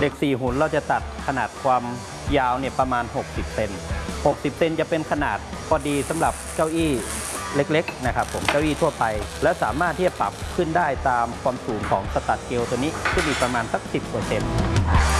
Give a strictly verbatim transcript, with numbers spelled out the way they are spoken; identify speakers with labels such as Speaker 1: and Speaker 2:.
Speaker 1: ด็กสี่หุ่นเราจะตัดขนาดความยาวเนี่ยประมาณหกสิบเซนหกสิบเซนจะเป็นขนาดพอดีสำหรับเก้าอี้เล็กๆนะครับผมเก้าอี้ทั่วไปและสามารถที่จะปรับขึ้นได้ตามความสูงของสตัดเกลตัวนี้ขึ้นอีกประมาณสัก สิบเปอร์เซ็นต์